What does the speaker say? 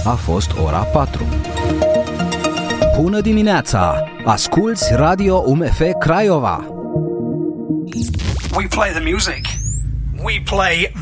a fost ora 4. Bună dimineața! Asculți Radio UMF Craiova! We play the music. We play